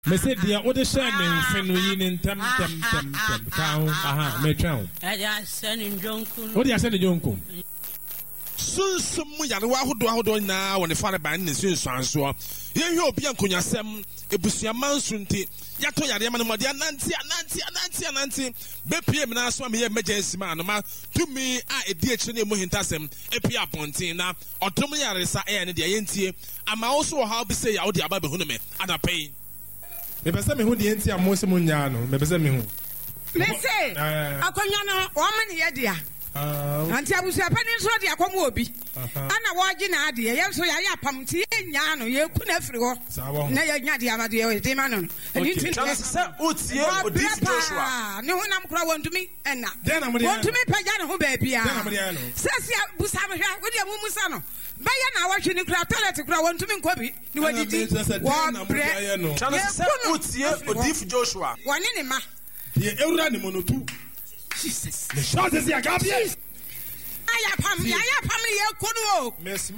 Me said, dear, what the shannon, Fenwin in Tam Town, aha, Metro. I send in Jonkum. What do you send in Jonkum? Soon, some who do now when the father band is in Sansoa. You be Uncle Yasem, a Busia Mansunti, Yato Yadaman, Nancy, Bepi and Aswami emergency man, to me, I dear Chini Mohintasem, Epia Pontina, or Tomia Resa and the Ayenti. I'm also how be say out the Abba Huname, and I pay. Me pese me hu de enti amose munyano me pese me hu me say akonyano o man ye dia anti abusu apani so de akomo obi ana wo agi na ade ye so ya apam ti enya no ye ku na firi ho na ye nya de amade ye de ma no eni tin se otie odif Joshua ne honam kura wontumi enna wontumi pagya ne ho ba bia sesi busa me hwa wo de mu musa no baya na wahwe ni kura toilet kura wontumi nkobi ni wadidi wo bre no se otie odif Joshua woni ne ma ye ewura ne monotu Jesus the shot is ya gabi ayapam ye kuno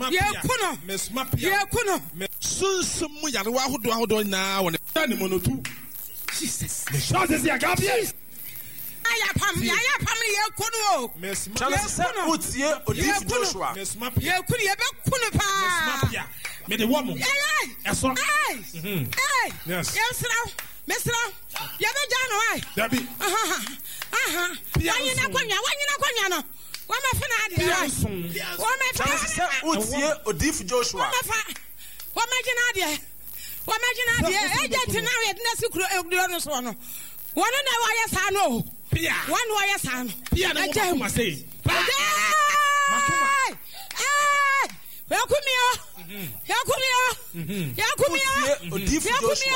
ye kuno sunsum yarewa ahodo na woni ne monotu Jesus the shot is ya gabi ayapam ye kuno se otie odif Joshua ye kuno ye be kuno pa me de woman eso yes Mesra, you have a January. Debbie. Wanyina kwanya no. Wama fana ade. Wama fana otie odif Joshua. Wama gina ade. Agent na we na sikuro egdo no so no. Wono na wa ya sa no. Pia. One wa ya sa no. Pia na wo ma say. Yakumia. Odif Joshua.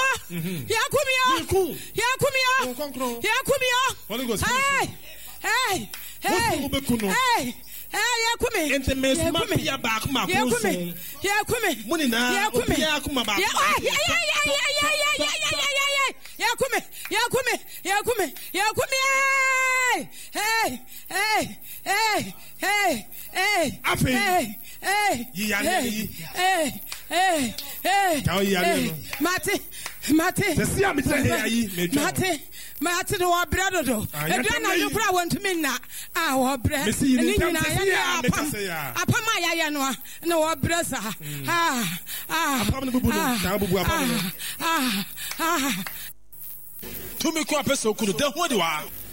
Mate do brado do. E na you kura want me na. Wo bre. Ni nyina ya apama ya no na wo bre sa. Apama no bubu no. Na bubu apama no. Tumi ko apese okunu de ho de wa.